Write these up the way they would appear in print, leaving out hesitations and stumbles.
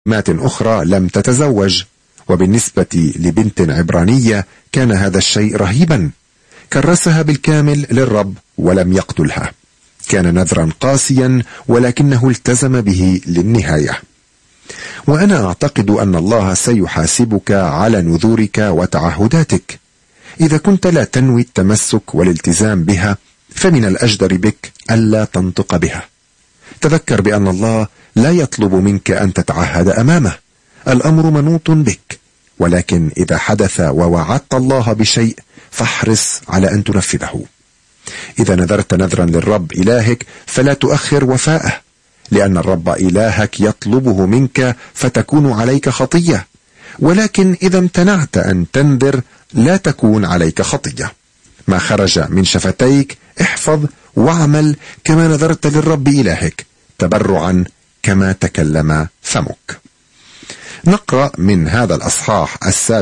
مات أخرى لم تتزوج، وبالنسبة لبنت عبرانية كان هذا الشيء رهيبا. كرسها بالكامل للرب ولم يقتلها. كان نذرا قاسيا ولكنه التزم به للنهاية. وأنا أعتقد أن الله سيحاسبك على نذورك وتعهداتك. إذا كنت لا تنوي التمسك والالتزام بها فمن الأجدر بك ألا تنطق بها. تذكر بأن الله لا يطلب منك أن تتعهد أمامه، الأمر منوط بك، ولكن إذا حدث ووعدت الله بشيء فاحرص على أن تنفذه. إذا نذرت نذرا للرب إلهك فلا تؤخر وفاءه، لأن الرب إلهك يطلبه منك فتكون عليك خطية، ولكن إذا امتنعت أن تنذر لا تكون عليك خطية. ما خرج من شفتيك احفظ واعمل كما نذرت للرب إلهك تبرعا كما تكلم فمك. نقرأ من هذا الأصحاح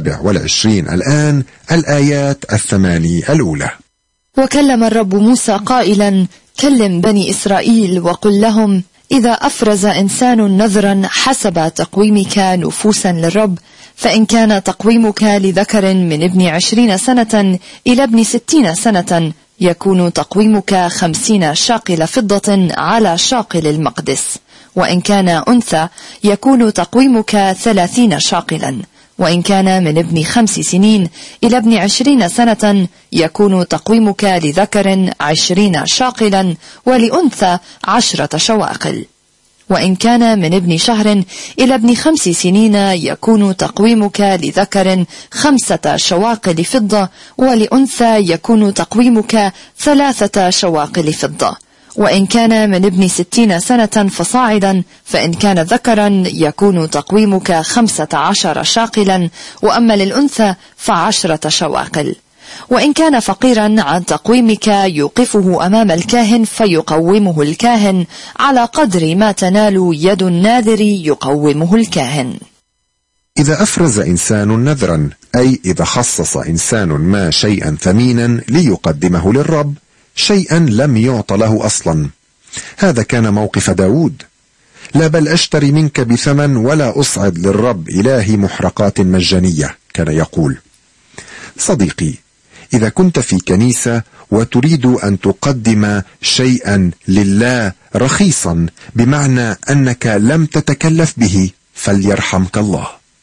27 الآن الآيات 8 الأولى. وكلم الرب موسى قائلا: كلم بني إسرائيل وقل لهم: إذا أفرز إنسان نذرا حسب تقويمك نفوسا للرب، فإن كان تقويمك لذكر من ابن 20 سنة إلى ابن 60 سنة يكون تقويمك 50 شاقل فضة على شاقل المقدس، وإن كان أنثى يكون تقويمك 30 شاقلا، وإن كان من ابن 5 سنين إلى ابن 20 سنة يكون تقويمك لذكر 20 شاقلا ولأنثى 10 شواقل، وإن كان من ابن شهر إلى ابن 5 سنين يكون تقويمك لذكر 5 شواقل فضة ولأنثى يكون تقويمك 3 شواقل فضة، وإن كان من ابن 60 سنة فصاعدا فإن كان ذكرا يكون تقويمك 15 شاقلا، وأما للأنثى ف10 شواقل. وإن كان فقيرا عن تقويمك يوقفه أمام الكاهن فيقومه الكاهن على قدر ما تنال يد الناذر يقومه الكاهن. إذا أفرز إنسان نذرا، أي إذا خصص إنسان ما شيئا ثمينا ليقدمه للرب، شيئا لم يعط له أصلا. هذا كان موقف داود: لا بل أشتري منك بثمن ولا أصعد للرب إلهي محرقات مجانية، كان يقول. صديقي، إذا كنت في كنيسة وتريد أن تقدم شيئا لله رخيصا بمعنى أنك لم تتكلف به فليرحمك الله.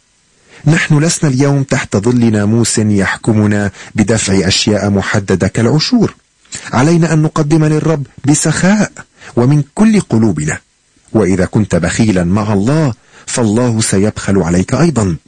نحن لسنا اليوم تحت ظل ناموس يحكمنا بدفع أشياء محددة كالعشور. علينا أن نقدم للرب بسخاء ومن كل قلوبنا، وإذا كنت بخيلا مع الله فالله سيبخل عليك أيضا.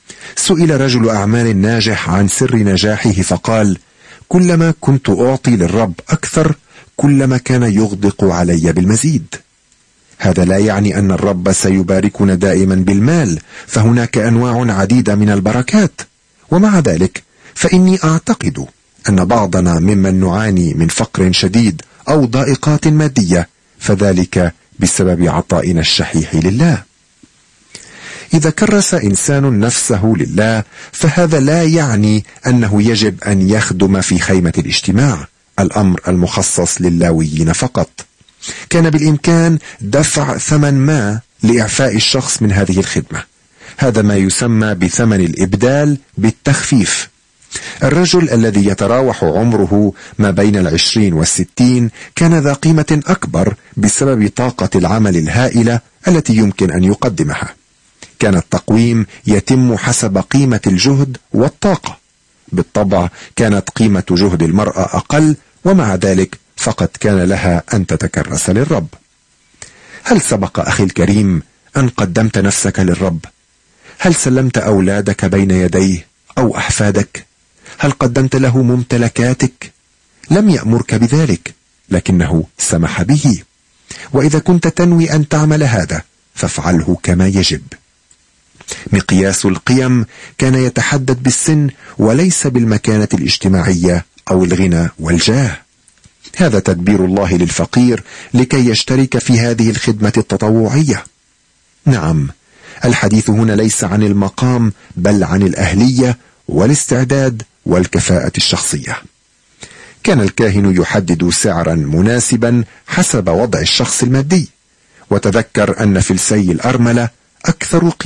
سئل رجل أعمال ناجح عن سر نجاحه فقال: كلما كنت أعطي للرب أكثر كلما كان يغدق علي بالمزيد. هذا لا يعني أن الرب سيباركنا دائما بالمال، فهناك أنواع عديدة من البركات، ومع ذلك فإني أعتقد أن بعضنا ممن نعاني من فقر شديد أو ضائقات مادية فذلك بسبب عطائنا الشحيح لله. إذا كرس إنسان نفسه لله فهذا لا يعني أنه يجب أن يخدم في خيمة الاجتماع، الأمر المخصص للاويين فقط. كان بالإمكان دفع ثمن ما لإعفاء الشخص من هذه الخدمة. هذا ما يسمى بثمن الإبدال بالتخفيف. الرجل الذي يتراوح عمره ما بين 20 و60 كان ذا قيمة أكبر بسبب طاقة العمل الهائلة التي يمكن أن يقدمها. كان التقويم يتم حسب قيمة الجهد والطاقة. بالطبع كانت قيمة جهد المرأة أقل، ومع ذلك فقد كان لها أن تتكرس للرب. هل سبق أخي الكريم أن قدمت نفسك للرب؟ هل سلمت أولادك بين يديه أو أحفادك؟ هل قدمت له ممتلكاتك؟ لم يأمرك بذلك، لكنه سمح به. وإذا كنت تنوي أن تعمل هذا فافعله كما يجب. مقياس القيم كان يتحدد بالسن وليس بالمكانة الاجتماعية أو الغنى والجاه. هذا تدبير الله للفقير لكي يشترك في هذه الخدمة التطوعية. نعم، الحديث هنا ليس عن المقام بل عن الأهلية والاستعداد والكفاءة الشخصية. كان الكاهن يحدد سعرا مناسبا حسب وضع الشخص المادي. وتذكر أن فلسي الأرملة أكثر